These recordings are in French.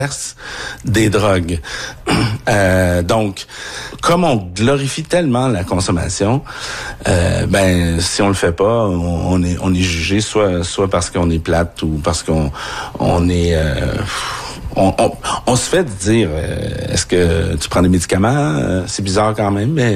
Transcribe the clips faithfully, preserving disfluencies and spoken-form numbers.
des drogues. Euh, donc, comme on glorifie tellement la consommation, euh, ben si on le fait pas, on, on est on est jugé soit soit parce qu'on est plate ou parce qu'on on est euh, on, on, on se fait dire euh, est-ce que tu prends des médicaments? Euh, c'est bizarre quand même, mais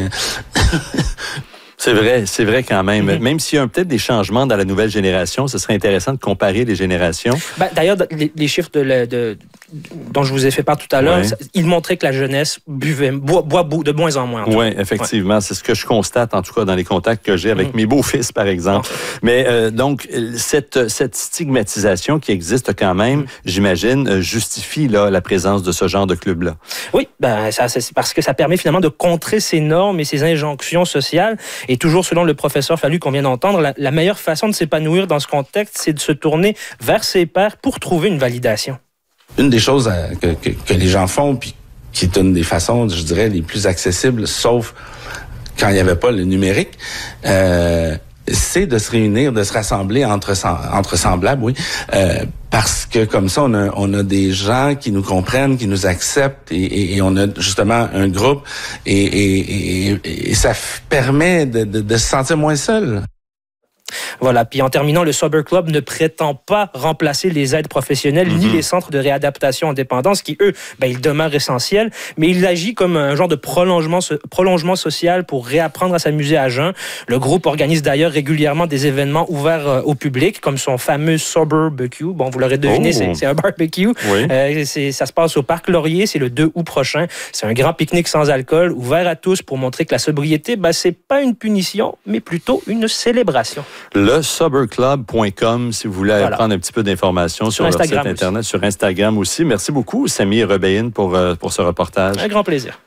C'est vrai, c'est vrai quand même. Mm-hmm. Même s'il y a peut-être des changements dans la nouvelle génération, ce serait intéressant de comparer les générations. Ben, d'ailleurs, les, les chiffres de, la, de, dont je vous ai fait part tout à l'heure, ouais. Ils montraient que la jeunesse buvait, boit, boit de moins en moins. Oui, effectivement. Ouais. C'est ce que je constate, en tout cas, dans les contacts que j'ai avec mm-hmm. mes beaux-fils, par exemple. Oh. Mais euh, donc, cette, cette stigmatisation qui existe quand même, mm-hmm. j'imagine, justifie là, la présence de ce genre de club-là. Oui, ben, ça, c'est parce que ça permet finalement de contrer ces normes et ces injonctions sociales. Et toujours selon le professeur Fallu qu'on vient d'entendre, la, la meilleure façon de s'épanouir dans ce contexte, c'est de se tourner vers ses pairs pour trouver une validation. Une des choses à, que, que, que les gens font, puis qui est une des façons, je dirais, les plus accessibles, sauf quand il n'y avait pas le numérique, euh, c'est de se réunir, de se rassembler entre, entre semblables, oui, euh, parce que comme ça, on a, on a des gens qui nous comprennent, qui nous acceptent, et, et, et on a justement un groupe, et, et, et, et ça f- permet de, de, de se sentir moins seul. Voilà. Puis en terminant, le Sober Club ne prétend pas remplacer les aides professionnelles mm-hmm. ni les centres de réadaptation en dépendance qui, eux, ben, ils demeurent essentiels, mais il agit comme un genre de prolongement, prolongement social pour réapprendre à s'amuser à jeun. Le groupe organise d'ailleurs régulièrement des événements ouverts euh, au public, comme son fameux Sober B Q. Bon, vous l'aurez deviné, oh. c'est, c'est un barbecue. Oui. Euh, c'est, ça se passe au Parc Laurier, c'est le deux août prochain. C'est un grand pique-nique sans alcool, ouvert à tous pour montrer que la sobriété, ben, c'est pas une punition, mais plutôt une célébration. Le sober club point com si vous voulez voilà. prendre un petit peu d'informations sur, sur leur site Internet, aussi. Sur Instagram aussi. Merci beaucoup, Samy Rebéine, pour, euh, pour ce reportage. Un grand plaisir.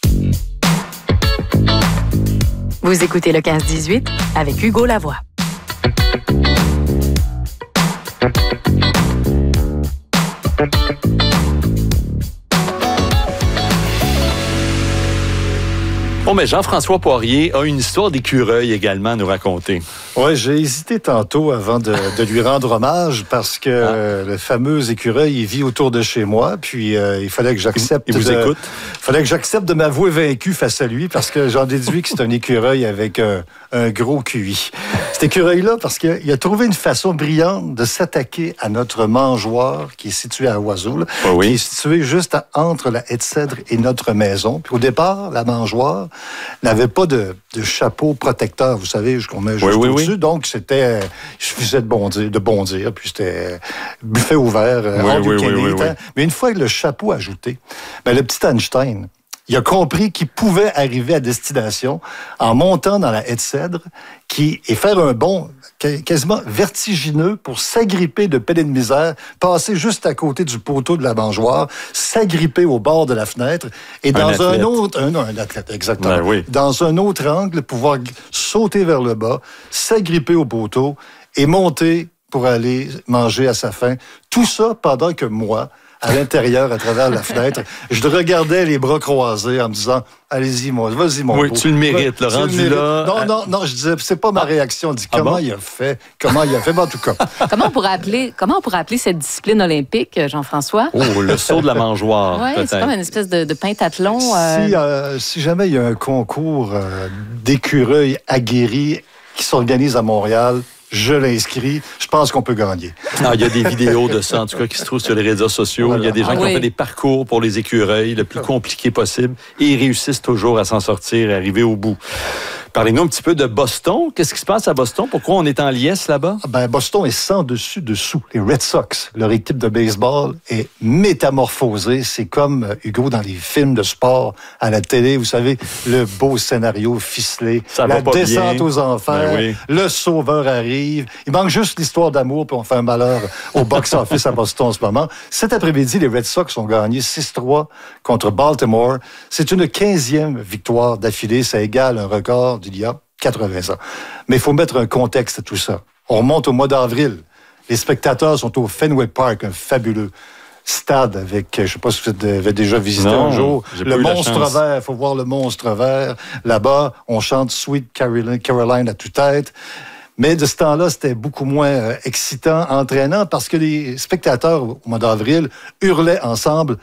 Vous écoutez le quinze dix-huit avec Hugo Lavoie. Bon, mais Jean-François Poirier a une histoire d'écureuil également à nous raconter. Oui, j'ai hésité tantôt avant de, de lui rendre hommage parce que ah. euh, le fameux écureuil, il vit autour de chez moi, puis euh, il fallait que j'accepte... Il vous de, écoute? Il fallait que j'accepte de m'avouer vaincu face à lui parce que j'en déduis que c'est un écureuil avec un, un gros Q I. Cet écureuil-là, parce qu'il a trouvé une façon brillante de s'attaquer à notre mangeoire qui est situé à Oiseau, là, oh oui. qui est situé juste à, entre la haie de cèdre et notre maison. Puis au départ, la mangeoire n'avait pas de, de chapeau protecteur, vous savez, qu'on met juste oui, au-dessus. Oui. Donc, c'était, il suffisait de bondir, de bondir, puis c'était buffet ouvert, oui, hors oui, du oui, oui, oui. Mais une fois que le chapeau ajouté, ben, le petit Einstein, il a compris qu'il pouvait arriver à destination en montant dans la haie de cèdre qui, et faire un bond quasiment vertigineux pour s'agripper de pelle et de misère, passer juste à côté du poteau de la mangeoire, s'agripper au bord de la fenêtre et dans un, un autre... Un, un athlète, exactement. Ben oui. Dans un autre angle, pouvoir sauter vers le bas, s'agripper au poteau et monter pour aller manger à sa faim. Tout ça pendant que moi... à l'intérieur, à travers la fenêtre. Je le regardais les bras croisés en me disant « Allez-y, moi, vas-y, mon Oui, beau. tu le mérites, le rendu là. Non, non, non, je disais, c'est pas ma réaction. Je dis, ah comment bon? il a fait? Comment il a fait? Mais en tout cas. Comment on pourrait appeler, comment on pourrait appeler cette discipline olympique, Jean-François? Oh, le saut de la mangeoire. Oui, c'est comme une espèce de, de pentathlon. Euh... Si, euh, si jamais il y a un concours euh, d'écureuils aguerris qui s'organise à Montréal, je l'inscris. Je pense qu'on peut gagner. Non, il y a des vidéos de ça, en tout cas, qui se trouvent sur les réseaux sociaux. Voilà. Il y a des gens ah, qui oui. ont fait des parcours pour les écureuils le plus compliqué possible et ils réussissent toujours à s'en sortir et arriver au bout. Parlez-nous un petit peu de Boston. Qu'est-ce qui se passe à Boston? Pourquoi on est en liesse là-bas? Ben, Boston est sans dessus dessous. Les Red Sox, leur équipe de baseball, est métamorphosée. C'est comme, Hugo, dans les films de sport à la télé, vous savez, le beau scénario ficelé, ça la descente bien. aux enfers, ben oui. le sauveur arrive. Il manque juste l'histoire d'amour, puis on fait un malheur au box-office à Boston en ce moment. Cet après-midi, les Red Sox ont gagné six trois contre Baltimore. C'est une quinzième victoire d'affilée. Ça égale un record d'il y a quatre-vingts ans. Mais il faut mettre un contexte à tout ça. On remonte au mois d'avril. Les spectateurs sont au Fenway Park, un fabuleux stade avec, je ne sais pas si vous avez déjà visité non, un jour, le monstre vert. Il faut voir le monstre vert. Là-bas, on chante Sweet Caroline, Caroline à tue-tête. Mais de ce temps-là, c'était beaucoup moins euh, excitant, entraînant, parce que les spectateurs, au mois d'avril, hurlaient ensemble